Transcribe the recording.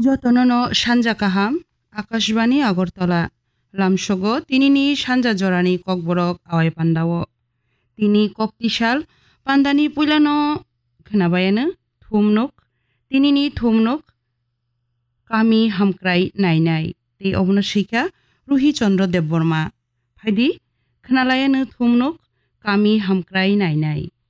যতনন সানজা কাহাম Akashvani Agartala লামসগ তিনিনি সানজা জরানি Kokborok away পান্দাও তিনি ককতিসাল পান্দানি পুইলানো खोनाबायानो थुमनुक तिनिनि थुमनुक कामी हामक्राय नायनाय ते अबनो शिखा रुहि चन्द्र देबबर्मा फायदि खोनालायानो थुमनुक कामी हामक्राय नायनाय